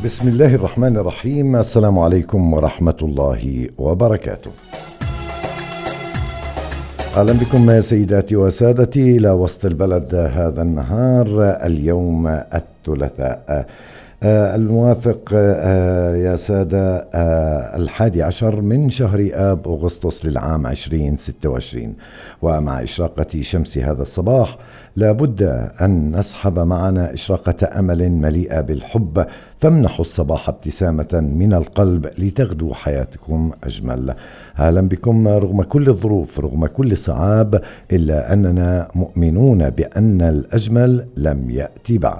بسم الله الرحمن الرحيم. السلام عليكم ورحمة الله وبركاته. أهلا بكم سيداتي وسادتي إلى وسط البلد هذا النهار اليوم الثلاثاء الموافق يا سادة 11 من شهر آب أغسطس للعام 2026. ومع إشراقة شمس هذا الصباح لابد أن نسحب معنا إشراقة أمل مليئة بالحب، فامنحوا الصباح ابتسامة من القلب لتغدو حياتكم أجمل. أهلا بكم رغم كل الظروف، رغم كل الصعاب، إلا أننا مؤمنون بأن الأجمل لم يأتي بعد.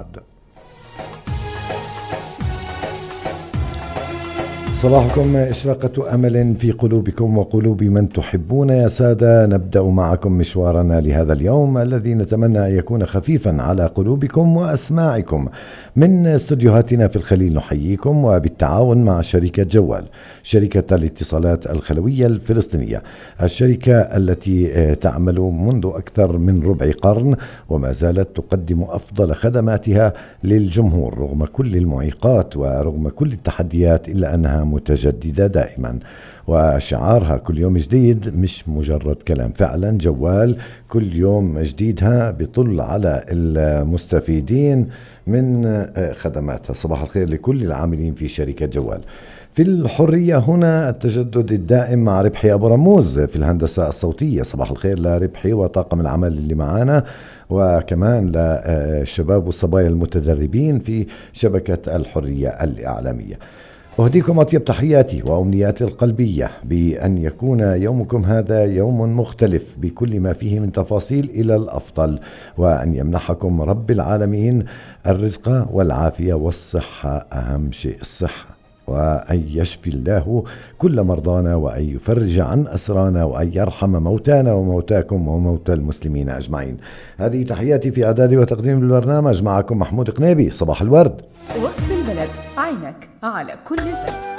صباحكم إشراقة أمل في قلوبكم وقلوب من تحبون يا سادة. نبدأ معكم مشوارنا لهذا اليوم الذي نتمنى أن يكون خفيفا على قلوبكم وأسماعكم. من استوديوهاتنا في الخليل نحييكم وبالتعاون مع شركة جوال، شركة الاتصالات الخلوية الفلسطينية، الشركة التي تعمل منذ أكثر من ربع قرن وما زالت تقدم أفضل خدماتها للجمهور رغم كل المعيقات ورغم كل التحديات، إلا أنها متجددة دائما، وشعارها كل يوم جديد مش مجرد كلام. فعلا جوال كل يوم جديدها بيطل على المستفيدين من خدماتها. صباح الخير لكل العاملين في شركة جوال. في الحرية هنا التجدد الدائم مع ربحي أبو رموز في الهندسة الصوتية. صباح الخير لربحي وطاقم العمل اللي معانا، وكمان للشباب والصبايا المتدربين في شبكة الحرية الإعلامية. أهديكم أطيب تحياتي وأمنياتي القلبية بأن يكون يومكم هذا يوم مختلف بكل ما فيه من تفاصيل إلى الأفضل، وأن يمنحكم رب العالمين الرزق والعافية والصحة، أهم شيء الصحة، وأن يشفي الله كل مرضانا، وأن يفرج عن أسرانا، وأن يرحم موتانا وموتاكم وموتى المسلمين أجمعين. هذه تحياتي في إعداد وتقديم البرنامج، معكم محمود قنيبي. صباح الورد. وسط البلد، عينك على كل البلد.